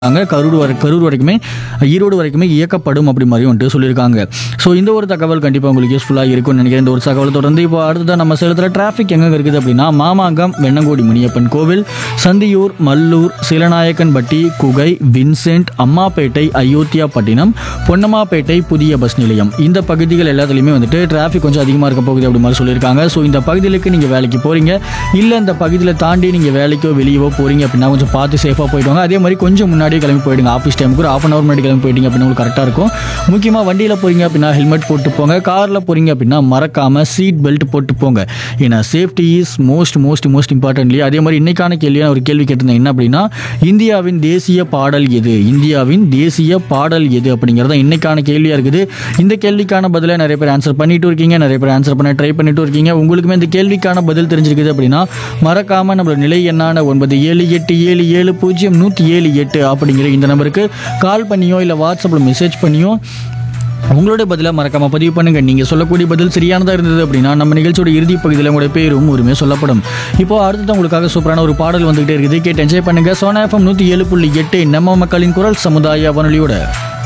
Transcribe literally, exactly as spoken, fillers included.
அங்கே கரூர் வரை கரூர் வரைக்குமே ஈரோடு வரைக்குமே இயக்கப்படும் அப்படி மாதிரி வந்துட்டு சொல்லியிருக்காங்க. ஸோ இந்த ஒரு தகவல் கண்டிப்பாக உங்களுக்கு யூஸ்ஃபுல்லாக இருக்கும்னு நினைக்கிறேன். இந்த ஒரு தகவல் தொடர்ந்து இப்போ அடுத்ததான் நம்ம சேலத்தில் டிராஃபிக் எங்கே இருக்குது அப்படின்னா மாமாங்கம், வெண்ணங்கோடி முனியப்பன் கோவில், சந்தியூர், மல்லூர், சீலநாயக்கன்பட்டி, குகை, வின்சென்ட், அம்மாப்பேட்டை, அயோத்தியாப்பட்டினம், பொன்னம்மாப்பேட்டை, புதிய பஸ் நிலையம் இந்த பகுதிகள் எல்லாத்துலேயுமே வந்துட்டு டிராஃபிக் கொஞ்சம் அதிகமாக இருக்க போகுது அப்படி மாதிரி சொல்லியிருக்காங்க. ஸோ இந்த பகுதிகளுக்கு நீங்கள் வேலைக்கு போகிறீங்க இல்லை இந்த பகுதியில் தாண்டி நீங்கள் வேலைக்கோ வெளியவோ போகிறீங்க அப்படின்னா கொஞ்சம் பார்த்து சேஃபாக போயிட்டு வாங்க. அதே மாதிரி கொஞ்சம் முன்னாடி கிளம்பி போயிடுங்க. ஆஃபீஸ் டைமுக்கு ஒரு ஆஃப் அன் அவர் முன்னாடி கிளம்பி போயிட்டீங்க அப்படின்னா உங்களுக்கு கரெக்டாக இருக்கும். முக்கியமாக வண்டியில் போறீங்க அப்படின்னா ஹெல்மெட் போட்டு போங்க. காரில் போறீங்க அப்படின்னா மறக்காம சீட் பெல்ட் போட்டு போங்க. ஏன்னா safety is most most most importantly. அதே மாதிரி இன்னைக்கான கேள்வியான ஒரு கேள்வி கேட்டிருந்தேன். என்ன அப்படின்னா இந்தியாவின் தேசிய பாடல் எது இந்தியாவின் தேசிய பாடல் எது அப்படிங்கிறத இன்னைக்கான கேள்வியாக இருக்குது. இந்த கேள்விக்கான பதிலை நிறைய பேர் ஆன்சர் பண்ணிட்டு இருக்கீங்க, நிறைய பேர் ஆன்சர் பண்ண ட்ரை பண்ணிட்டு இருக்கீங்க. உங்களுக்குமே இந்த கேள்விக்கான பதில் தெரிஞ்சிருக்குது அப்படின்னா மறக்காம நம்மளோட நிலை எண்ணான ஒன்பது ஏழு எட்டு ஏழு ஏழு பூஜ்ஜியம் நூற்றி ஏழு எட்டு அப்படிங்கிற இந்த நம்பருக்கு கால் பண்ணியோ இல்லை வாட்ஸ்அப்பில் மெசேஜ் பண்ணியோ உங்களோட பதிலாக மறக்காம பதிவு பண்ணுங்க. நீங்கள் சொல்லக்கூடிய பதில் சரியானதாக இருந்தது அப்படின்னா நம்ம நிகழ்ச்சியோட இறுதி பகுதியில் உங்களுடைய பேரும் உரிமையாக சொல்லப்படும். இப்போ அடுத்தது உங்களுக்காக சூப்பரான ஒரு பாடல் வந்துகிட்டே இருக்குது. கேட்டு என்ஜாய் பண்ணுங்க. சோனா எஃப்எம் நூற்றி ஏழு புள்ளி எட்டு நம்ம மக்களின் குரல் சமுதாய வானொலியோட